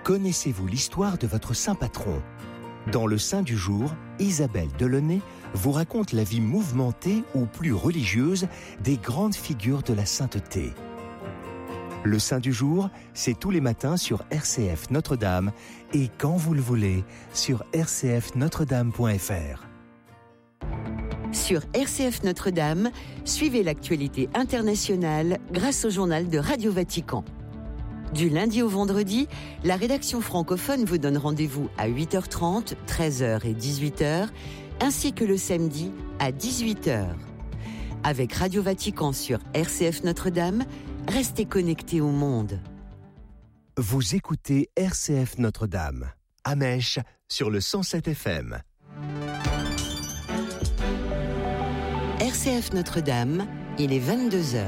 Connaissez-vous l'histoire de votre saint patron ? Dans le Saint du jour, Isabelle Delaunay vous raconte la vie mouvementée ou plus religieuse des grandes figures de la sainteté. Le Saint du jour, c'est tous les matins sur RCF Notre-Dame et quand vous le voulez, sur rcfnotredame.fr. Sur RCF Notre-Dame, suivez l'actualité internationale grâce au journal de Radio Vatican. Du lundi au vendredi, la rédaction francophone vous donne rendez-vous à 8h30, 13h et 18h, ainsi que le samedi à 18h. Avec Radio Vatican sur RCF Notre-Dame, restez connectés au monde. Vous écoutez RCF Notre-Dame, à Mèche, sur le 107 FM. RCF Notre-Dame, il est 22h.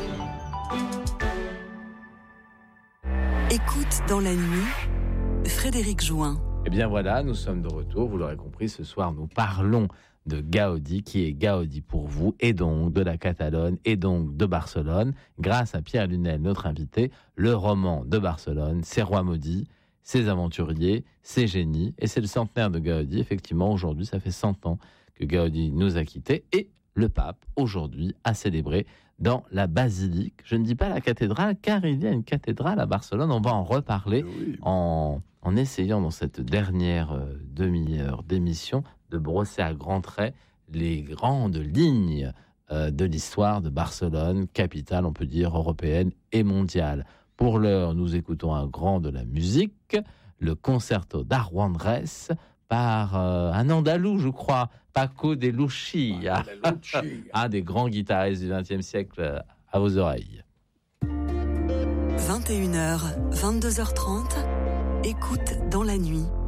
Écoute dans la nuit, Frédéric Join. Eh bien voilà, nous sommes de retour, vous l'aurez compris, ce soir nous parlons de Gaudi, qui est Gaudi pour vous, et donc de la Catalogne, et donc de Barcelone, grâce à Pierre Lunel, notre invité, le roman de Barcelone, ses rois maudits, ses aventuriers, ses génies, et c'est le centenaire de Gaudi, effectivement, aujourd'hui, ça fait 100 ans que Gaudi nous a quittés, et le pape, aujourd'hui, a célébré dans la basilique, je ne dis pas la cathédrale, car il y a une cathédrale à Barcelone, on va en reparler en essayant dans cette dernière demi-heure d'émission de brosser à grands traits les grandes lignes de l'histoire de Barcelone, capitale, on peut dire, européenne et mondiale. Pour l'heure, nous écoutons un grand de la musique, le concerto d'Arwandres, par un Andalou, je crois, Paco de Lucía, un des grands guitaristes du XXe siècle, à vos oreilles. 21h, 22h30, écoute dans la nuit.